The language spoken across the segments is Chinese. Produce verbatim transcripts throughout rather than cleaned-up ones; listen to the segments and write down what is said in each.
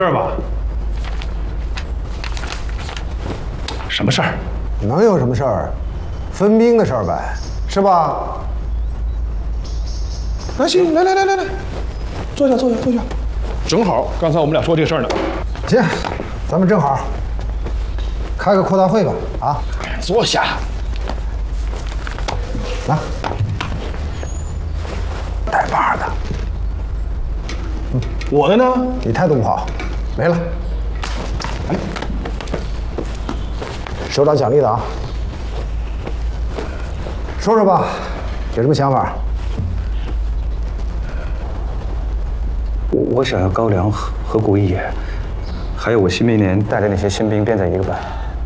事儿吧？什么事儿？ 能有什么事儿？分兵的事儿呗，是吧？ 那行，来来来来来，坐下坐下坐下。正好刚才我们俩说这事儿呢。 行，咱们正好开个扩大会吧，啊！ 坐下。 来，带把的。 嗯，我的呢？ 你态度不好，没了。来，首长奖励的啊。说说吧，有什么想法？ 我我想要高粱和和顾一野，还有我新兵连带的那些新兵编在一个班。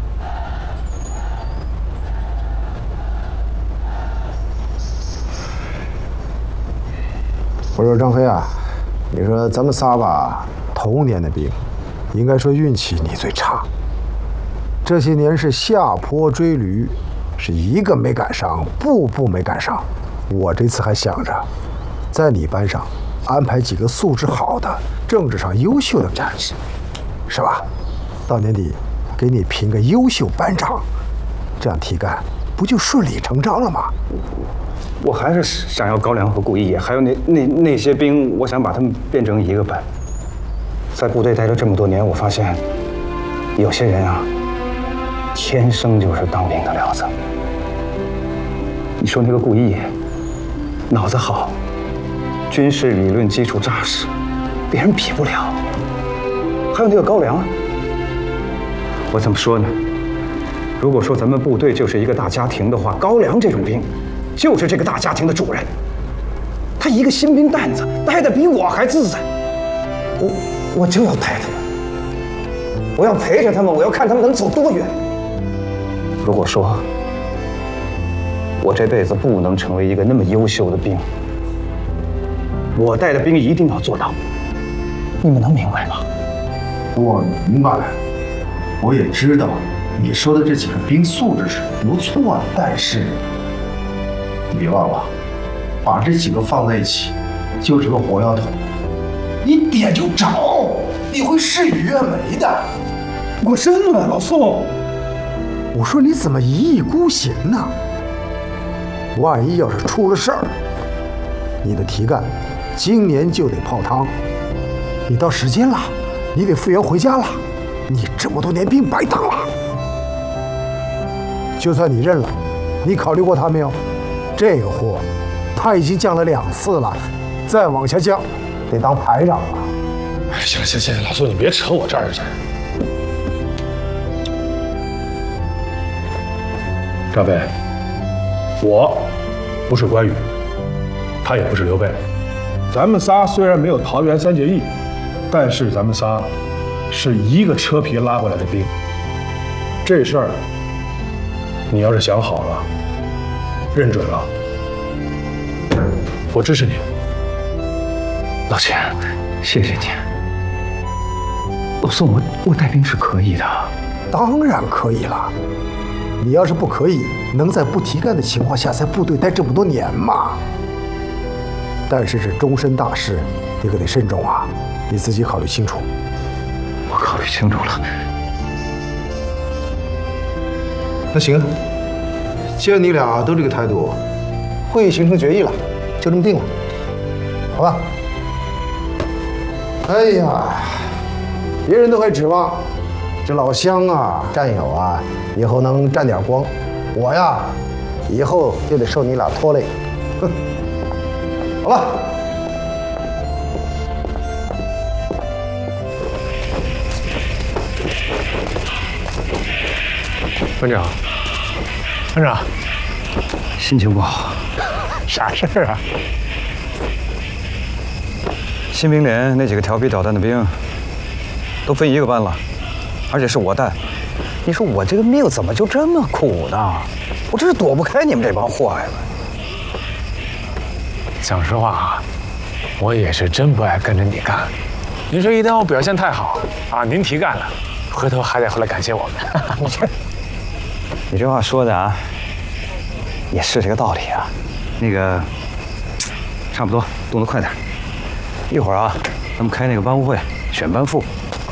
我说张飞啊，你说咱们仨吧，头年的兵，应该说运气你最差。这些年是下坡追驴，是一个没赶上，步步没赶上。我这次还想着，在你班上安排几个素质好的、政治上优秀的战士，是吧？到年底给你评个优秀班长，这样提干不就顺理成章了吗？ 我还是想要高粱和顾一野，还有那那那些兵，我想把他们变成一个班。在部队待了这么多年，我发现有些人啊，天生就是当兵的料子。你说那个顾一野，脑子好，军事理论基础扎实，别人比不了。还有那个高粱，我怎么说呢？如果说咱们部队就是一个大家庭的话，高粱这种兵就是这个大家庭的主人。他一个新兵蛋子，待得比我还自在。我我就要带他们，我要陪着他们，我要看他们能走多远。如果说我这辈子不能成为一个那么优秀的兵，我带的兵一定要做到。你们能明白吗？ 我明白，我也知道你说的这几个兵素质是不错的，但是你别忘了，把这几个放在一起，就是个火药桶，你点就着，你会事与愿违的。 我真的，老宋， 我说你怎么一意孤行呢？万一要是出了事儿，你的提干今年就得泡汤，你到时间了，你得复员回家了，你这么多年兵白当了。就算你认了，你考虑过他没有？这个货他已经降了两次了，再往下降，得当排长了。 哎，行了行了行了，老宋，你别扯我这儿去。张飞，我不是关羽，他也不是刘备，咱们仨虽然没有桃园三结义，但是咱们仨是一个车皮拉过来的兵。这事儿，你要是想好了，认准了，我支持你。 老钱，谢谢你。老宋，我我带兵是可以的。 当然可以了。你要是不可以，能在不提干的情况下在部队待这么多年吗？但是这终身大事，你可得慎重啊！你自己考虑清楚。 我考虑清楚了。 那行，既然你俩都这个态度，会议形成决议了，就这么定了，好吧？哎呀，别人都还指望这老乡啊、战友啊，以后能沾点光，我呀，以后就得受你俩拖累。哼，好吧。 班长，班长， 心情不好。 啥事儿啊？ 新兵连那几个调皮捣蛋的兵，都分一个班了，而且是我带。你说我这个命怎么就这么苦呢？我这是躲不开你们这帮祸害了。 讲实话啊，我也是真不爱跟着你干。您说一旦我表现太好啊，您提干了，回头还得回来感谢我们。 你这话说的啊，也是这个道理啊。那个，差不多，动作快点。一会儿啊，咱们开那个班务会，选班副，